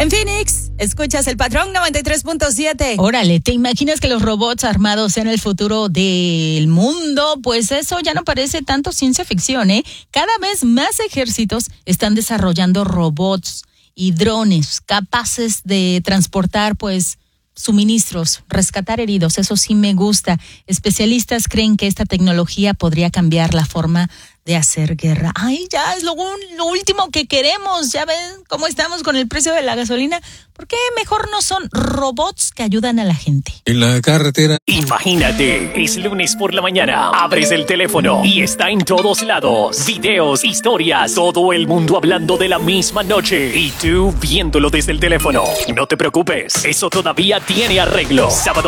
En Phoenix, escuchas el Patrón 93.7. Órale, ¿te imaginas que los robots armados sean el futuro del mundo? Pues eso ya no parece tanto ciencia ficción, ¿eh? Cada vez más ejércitos están desarrollando robots y drones capaces de transportar, pues, suministros, rescatar heridos. Eso sí me gusta. Especialistas creen que esta tecnología podría cambiar la forma de hacer guerra. Ay, ya es lo último que queremos. Ya ven cómo estamos con el precio de la gasolina. ¿Por qué mejor no son robots que ayudan a la gente? En la carretera. Imagínate, es lunes por la mañana, abres el teléfono y está en todos lados. Videos, historias, todo el mundo hablando de la misma noche y tú viéndolo desde el teléfono. No te preocupes, eso todavía tiene arreglo. Sábado